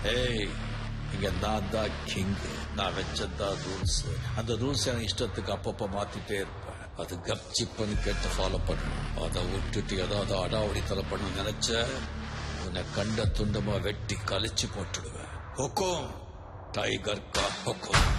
ஏய், இங்க நான் தான் கிங். நான் வச்சதான் ரூல்ஸ். அந்த ரூல்ஸ் எனக்கு இஷ்டத்துக்கு அப்பப்ப மாத்திட்டே இருப்பேன். அது கப்சிப்புன்னு கேட்டு ஃபாலோ பண்ணணும். அதை விட்டுட்டு ஏதாவது அடாவடி தலை பண்ண நினைச்ச உன்னை கண்ட துண்டமா வெட்டி கழிச்சு போட்டுடுவேன். ஹுக்கும் டைகர் கா ஹுக்கும்.